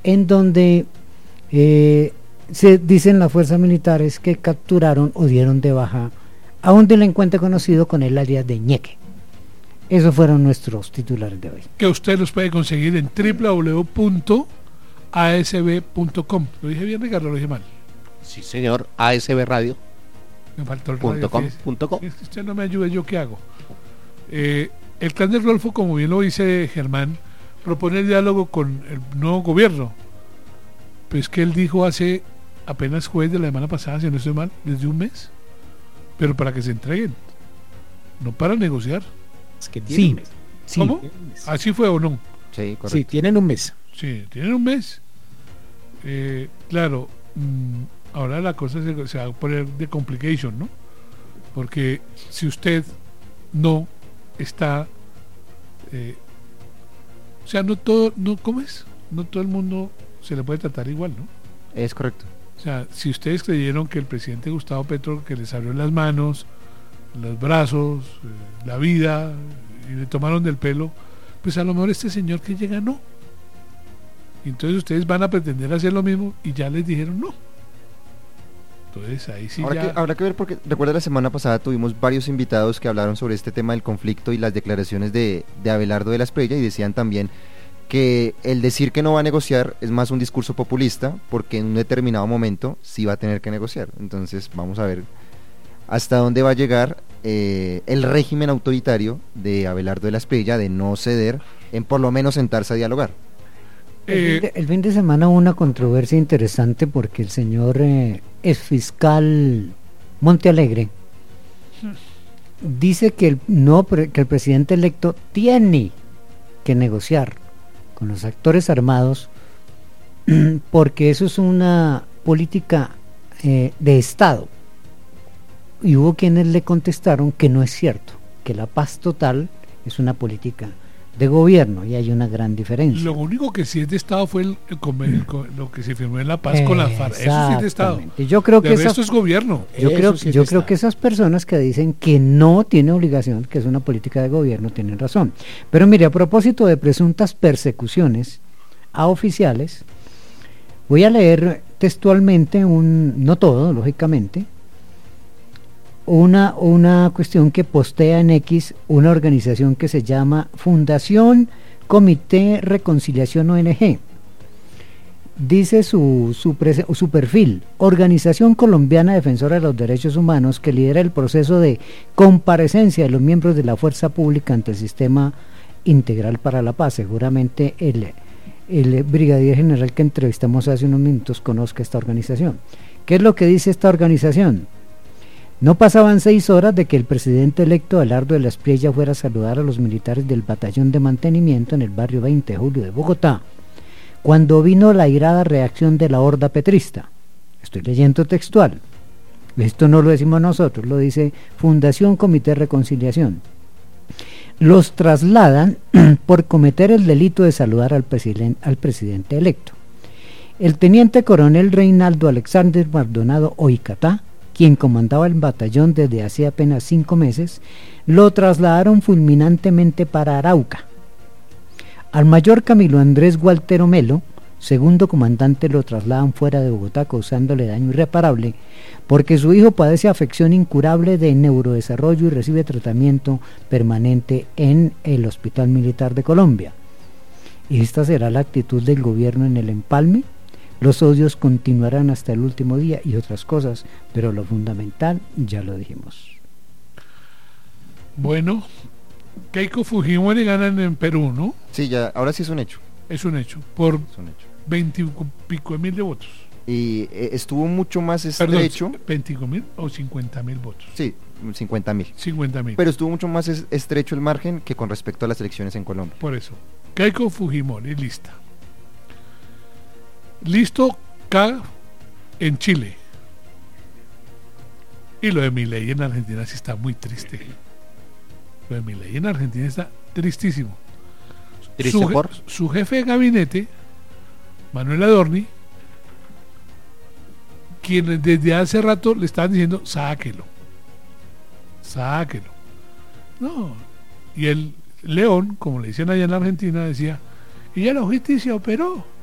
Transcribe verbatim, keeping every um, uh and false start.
en donde eh, se dicen las fuerzas militares que capturaron o dieron de baja a un delincuente conocido con el alias de Ñeque. Esos fueron nuestros titulares de hoy. Que usted los puede conseguir en doble u doble u doble u punto a s b punto com. ¿Lo dije bien, Ricardo? ¿Lo dije mal? Sí, señor, A S B Radio. Me faltó el punto radio. com, Fíjese. punto com. Es que usted no me ayuda, ¿yo qué hago? Eh, el clan de Rodolfo, como bien lo dice Germán, propone el diálogo con el nuevo gobierno. Pues que él dijo hace apenas jueves de la semana pasada, si no estoy mal, desde un mes, pero para que se entreguen, no para negociar. Es que tienen Sí, un mes. sí. ¿Cómo? ¿Así fue o no? Sí, correcto. Sí, tienen un mes. Sí, tienen un mes. Eh, claro, mmm, ahora la cosa se, se va a poner de complication, ¿no? Porque si usted no está, eh, o sea, no todo, no, ¿cómo es? No todo el mundo se le puede tratar igual, ¿no? Es correcto. O sea, si ustedes creyeron que el presidente Gustavo Petro, que les abrió las manos, los brazos, eh, la vida, y le tomaron del pelo, pues a lo mejor este señor que llega no. Entonces ustedes van a pretender hacer lo mismo y ya les dijeron no. Entonces ahí sí Habrá ya... que, habrá que ver, porque recuerda la semana pasada tuvimos varios invitados que hablaron sobre este tema del conflicto y las declaraciones de, de Abelardo de la Espriella, y decían también que el decir que no va a negociar es más un discurso populista, porque en un determinado momento sí va a tener que negociar. Entonces vamos a ver hasta dónde va a llegar eh, el régimen autoritario de Abelardo de la Espriella de no ceder en por lo menos sentarse a dialogar. El, Eh, fin de, el fin de semana hubo una controversia interesante porque el señor eh, exfiscal Montealegre dice que el, no, pre- que el presidente electo tiene que negociar con los actores armados porque eso es una política eh, de Estado. Y hubo quienes le contestaron que no es cierto, que la paz total es una política de gobierno, y hay una gran diferencia. Lo único que sí es de Estado fue el, el convenio, el co- lo que se firmó en La Paz con la FARC. Eso sí es de Estado. Exactamente. Yo creo que De esas, resto es gobierno. yo Eso creo, sí es yo de creo Estado. que esas personas que dicen que no tiene obligación, que es una política de gobierno, tienen razón. Pero mire, a propósito de presuntas persecuciones a oficiales, voy a leer textualmente un, no todo, lógicamente, una, una cuestión que postea en X una organización que se llama Fundación Comité Reconciliación O N G. Dice su, su, prese- su perfil: Organización Colombiana Defensora de los Derechos Humanos, que lidera el proceso de comparecencia de los miembros de la fuerza pública ante el Sistema Integral para la Paz. Seguramente el, el brigadier general que entrevistamos hace unos minutos conozca esta organización. ¿Qué es lo que dice esta organización? No pasaban seis horas de que el presidente electo Abelardo de la Espriella fuera a saludar a los militares del batallón de mantenimiento en el barrio veinte de julio de Bogotá, cuando vino la airada reacción de la horda petrista. Estoy leyendo textual. Esto no lo decimos nosotros, lo dice Fundación Comité de Reconciliación. Los trasladan por cometer el delito de saludar al, presiden- al presidente electo. El teniente coronel Reinaldo Alexander Maldonado Oicatá, quien comandaba el batallón desde hace apenas cinco meses, lo trasladaron fulminantemente para Arauca. Al mayor Camilo Andrés Gualtero Melo, segundo comandante, lo trasladan fuera de Bogotá, causándole daño irreparable, porque su hijo padece afección incurable de neurodesarrollo y recibe tratamiento permanente en el Hospital Militar de Colombia. ¿Y esta será la actitud del gobierno en el empalme? Los odios continuarán hasta el último día y otras cosas, pero lo fundamental ya lo dijimos. Bueno, Keiko Fujimori ganan en Perú, ¿no? Sí, ya, ahora sí es un hecho. Es un hecho. Por Es un hecho. veintipico de mil de votos. Y eh, estuvo mucho más Perdón, estrecho. veinticinco mil o cincuenta mil votos. Sí, cincuenta mil. cincuenta mil. Pero estuvo mucho más es- estrecho el margen que con respecto a las elecciones en Colombia. Por eso. Keiko Fujimori, lista. Listo K en Chile. Y lo de Milei en Argentina sí está muy triste. Lo de Milei en Argentina está tristísimo. ¿Triste Su, je- por? su jefe de gabinete, Manuel Adorni, quien desde hace rato le estaban diciendo, sáquelo, sáquelo. No. Y el León, como le dicen allá en Argentina, decía, y ya la justicia operó.